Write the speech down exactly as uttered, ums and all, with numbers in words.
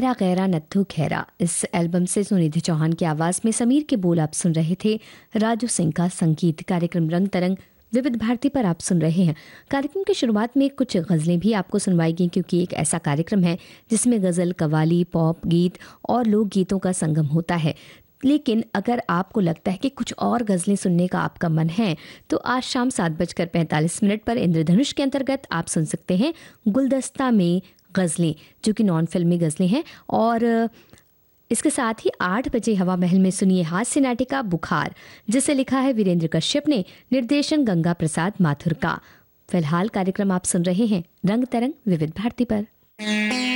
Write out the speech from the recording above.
गहरा गहरा नत्थु खैरा, इस एल्बम से सुनिधि चौहान की आवाज़ में समीर के बोल आप सुन रहे थे। राजू सिंह का संगीत। कार्यक्रम रंग तरंग विविध भारती पर आप सुन रहे हैं। कार्यक्रम की शुरुआत में कुछ गज़लें भी आपको सुनवाई गई, क्योंकि एक ऐसा कार्यक्रम है जिसमें गज़ल, कव्वाली, पॉप गीत और लोक गीतों का संगम होता है। लेकिन अगर आपको लगता है कि कुछ और गज़लें सुनने का आपका मन है, तो आज शाम सात बजकर पैंतालीस मिनट पर इंद्रधनुष के अंतर्गत आप सुन सकते हैं गुलदस्ता में गज़लें, जो कि नॉन फिल्मी गज़लें हैं। और इसके साथ ही आठ बजे हवा महल में सुनिए हास्य नाटिका बुखार, जिसे लिखा है वीरेंद्र कश्यप ने, निर्देशन गंगा प्रसाद माथुर का। फिलहाल कार्यक्रम आप सुन रहे हैं रंग तरंग विविध भारती पर।